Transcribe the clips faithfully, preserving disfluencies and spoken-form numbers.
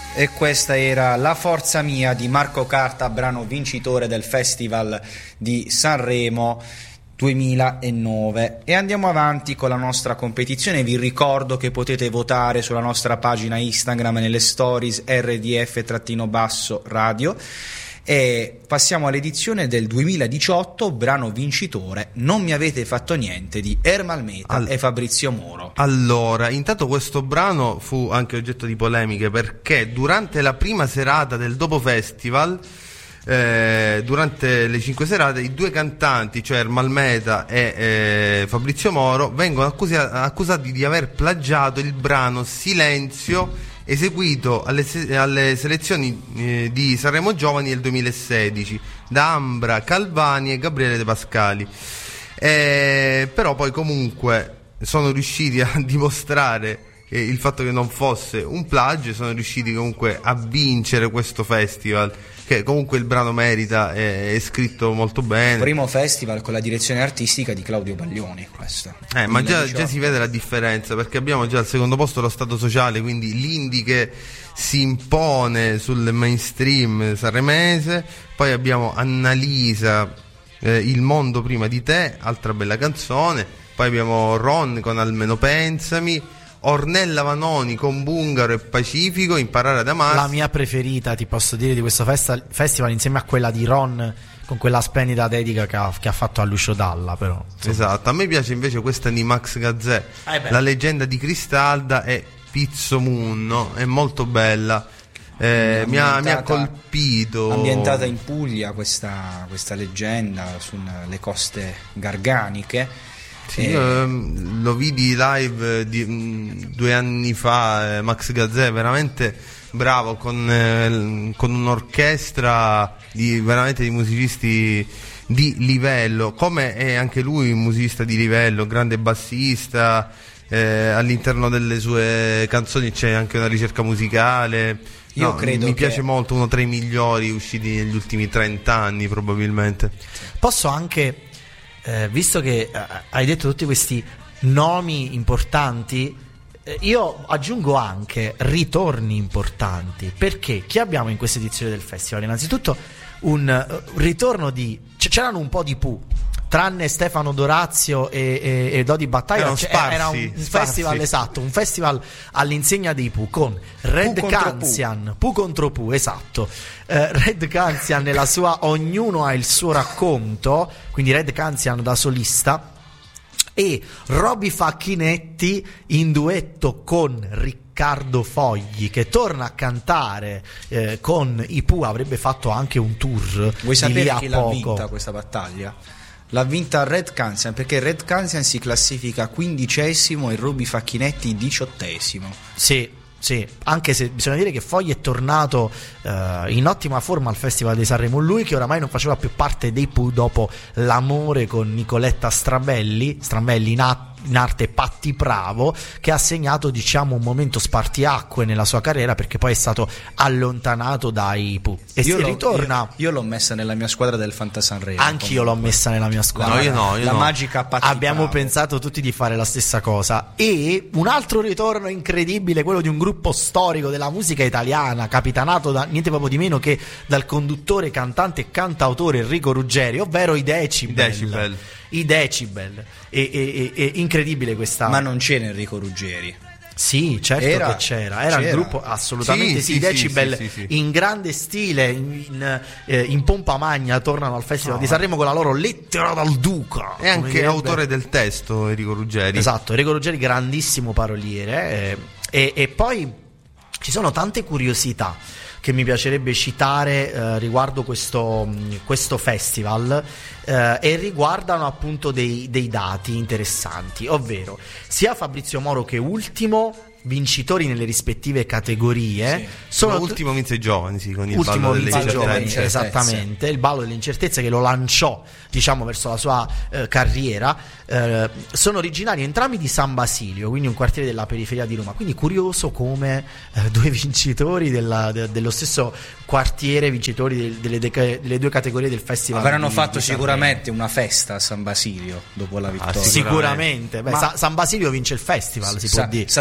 E questa era La Forza Mia di Marco Carta, brano vincitore del Festival di Sanremo duemilanove. E andiamo avanti con la nostra competizione. Vi ricordo che potete votare sulla nostra pagina Instagram nelle stories R D F-radio. E passiamo all'edizione del duemiladiciotto, brano vincitore Non mi avete fatto niente di Ermal Meta All- e Fabrizio Moro. Allora, intanto questo brano fu anche oggetto di polemiche perché durante la prima serata del Dopo Festival, eh, durante le cinque serate, i due cantanti, cioè Ermal Meta e eh, Fabrizio Moro, vengono accusa- accusati di aver plagiato il brano Silenzio eseguito alle, se- alle selezioni eh, di Sanremo Giovani del duemilasedici da Ambra Calvani e Gabriele De Pascali, eh, però poi comunque sono riusciti a dimostrare eh, il fatto che non fosse un plagio, sono riusciti comunque a vincere questo festival, che comunque il brano merita, è, è scritto molto bene. Primo festival con la direzione artistica di Claudio Baglioni, questo. Eh, ma già, già si vede la differenza, perché abbiamo già al secondo posto lo Stato Sociale, quindi l'indie che si impone sul mainstream sanremese, poi abbiamo Annalisa, eh, Il mondo prima di te, altra bella canzone, poi abbiamo Ron con Almeno pensami, Ornella Vanoni con Bungaro e Pacifico, Imparare ad amarsi. La mia preferita, ti posso dire, di questo festa- festival, insieme a quella di Ron, con quella splendida dedica che ha, che ha fatto a Lucio Dalla, però insomma. Esatto, a me piace invece questa di Max Gazzè, eh La leggenda di Cristalda e Pizzo Munno, è molto bella, eh, mi, ha, mi ha colpito. Ambientata in Puglia questa, questa leggenda sulle coste garganiche. Sì, io ehm, lo vidi live di, mh, due anni fa, eh, Max Gazzè veramente bravo, con, eh, con un'orchestra di veramente di musicisti di livello, come è anche lui un musicista di livello, grande bassista, eh, all'interno delle sue canzoni c'è anche una ricerca musicale. Io no, credo mi che... piace molto, uno tra i migliori usciti negli ultimi trenta anni probabilmente. Posso anche Eh, visto che eh, hai detto tutti questi nomi importanti, eh, io aggiungo anche ritorni importanti, perché chi abbiamo in questa edizione del festival? Innanzitutto un uh, ritorno di c- c'erano un po' di Pooh, tranne Stefano Dorazio e, e, e Dodi Battaglia, cioè, sparsi, era un, un sparsi. festival, esatto, un festival all'insegna dei Pooh, con Red Canzian, Pooh contro Pooh, esatto. Uh, Red Canzian nella sua Ognuno ha il suo racconto, quindi Red Canzian da solista, e Roby Facchinetti in duetto con Riccardo Fogli, che torna a cantare eh, con i Pooh, avrebbe fatto anche un tour. Vuoi sapere chi l'ha poco. vinta questa battaglia? L'ha vinta Red Canzian, perché Red Canzian si classifica quindicesimo e Roby Facchinetti diciottesimo. Sì, sì, anche se bisogna dire che Fogli è tornato uh, in ottima forma al Festival di Sanremo, lui che oramai non faceva più parte dei Pooh dopo l'amore con Nicoletta Strabelli, Strabelli in, a- in arte Patti Bravo, che ha segnato, diciamo, un momento spartiacque nella sua carriera, perché poi è stato allontanato dai Pooh e io si l'ho, ritorna. Io, io l'ho messa nella mia squadra del Fantasanremo. Anch'io l'ho messa nella mia squadra. No, io no, io la no. magica Patti Abbiamo Bravo. pensato tutti di fare la stessa cosa. E un altro ritorno incredibile, quello di un gruppo storico della musica italiana, capitanato da niente proprio di meno che dal conduttore, cantante e cantautore Enrico Ruggeri, ovvero i Decibel. I Decibel. I Decibel. E, e, e, e incredibile questa. Ma non c'era Enrico Ruggeri. Sì, certo Era- che c'era, era c'era. il gruppo, assolutamente Sì, sì, sì, i Decibel sì, sì, sì. in grande stile, in, in, eh, in pompa magna tornano al Festival No. di Sanremo con la loro Lettera dal Duca. È anche direbbe. autore del testo Enrico Ruggeri. Esatto, Enrico Ruggeri, grandissimo paroliere, eh, e, e poi ci sono tante curiosità che mi piacerebbe citare eh, riguardo questo, questo festival, eh, e riguardano appunto dei, dei dati interessanti, ovvero sia Fabrizio Moro che Ultimo, vincitori nelle rispettive categorie, Sì. sono No, ultimo vinse i giovani, sì, con il ultimo ballo delle vinse i ballo delle giovani, incertezze. esattamente, il ballo delle incertezze che lo lanciò, diciamo, verso la sua eh, carriera. Eh, sono originari entrambi di San Basilio, quindi un quartiere della periferia di Roma, quindi curioso come eh, due vincitori della, de, dello stesso quartiere, vincitori del, delle, de, delle due categorie del festival. Avranno di, fatto di sicuramente una festa a San Basilio dopo la vittoria. sì. sicuramente. Beh, Ma- Sa- San Basilio vince il festival, si Sa- può dire. salutiamo gli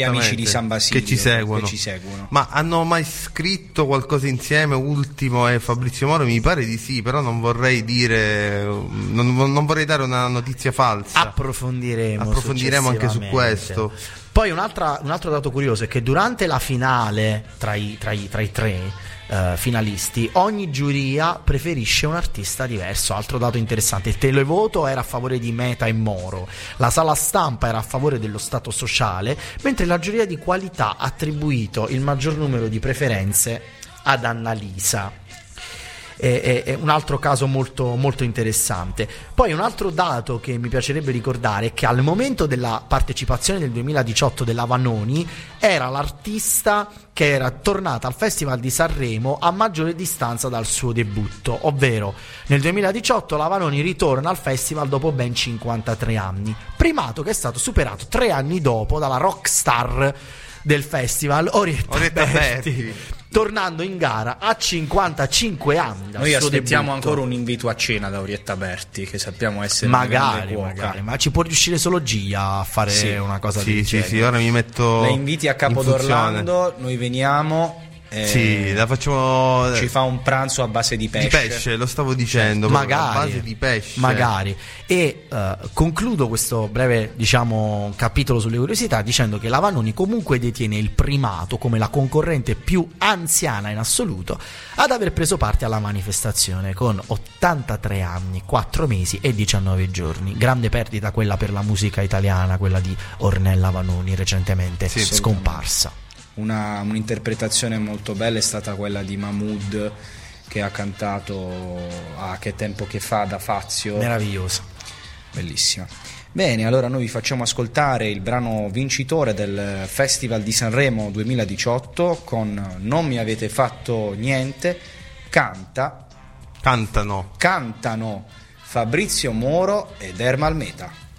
gli amici di San Basilio che ci seguono. Che ci seguono. Ma hanno mai scritto qualcosa insieme? Ultimo è Fabrizio Moro, mi pare di sì, però non vorrei dire, non, non vorrei dare una notizia falsa. Approfondiremo. Approfondiremo anche su questo. Poi un'altra, un altro dato curioso è che durante la finale tra i, tra i, tra i tre Uh, finalisti, ogni giuria preferisce un artista diverso. Altro dato interessante: il televoto era a favore di Meta e Moro, la sala stampa era a favore dello stato sociale, mentre la giuria di qualità ha attribuito il maggior numero di preferenze ad Annalisa. È, è un altro caso molto, molto interessante. Poi un altro dato che mi piacerebbe ricordare è che al momento della partecipazione del duemiladiciotto della Vanoni era l'artista che era tornata al Festival di Sanremo a maggiore distanza dal suo debutto, ovvero nel duemiladiciotto la Vanoni ritorna al festival dopo ben cinquantatré anni, primato che è stato superato tre anni dopo dalla rockstar del festival Orietta, Orietta Berti, Berti, tornando in gara a cinquantacinque anni dal Noi suo aspettiamo debutto. ancora un invito a cena da Orietta Berti, che sappiamo essere magari, una grande magari, ma ci può riuscire solo Gia a fare Sì. una cosa sì, del sì, genere. sì, ora mi metto. La inviti a Capo in funzione. d'Orlando, noi veniamo. Eh, Sì, la facciamo. Ci fa un pranzo a base di pesce. Di pesce, lo stavo dicendo. Magari, a base di pesce. magari. E uh, concludo questo breve, diciamo, capitolo sulle curiosità dicendo che la Vanoni comunque detiene il primato come la concorrente più anziana in assoluto ad aver preso parte alla manifestazione, con ottantatré anni, quattro mesi e diciannove giorni. Grande perdita quella per la musica italiana, quella di Ornella Vanoni, recentemente Sì, scomparsa. Una, un'interpretazione molto bella è stata quella di Mahmood, che ha cantato a Che tempo che fa da Fazio. Meravigliosa. Bellissima. Bene, allora noi vi facciamo ascoltare il brano vincitore del Festival di Sanremo duemiladiciotto con Non mi avete fatto niente. Canta Cantano. Cantano Fabrizio Moro ed Ermal Meta.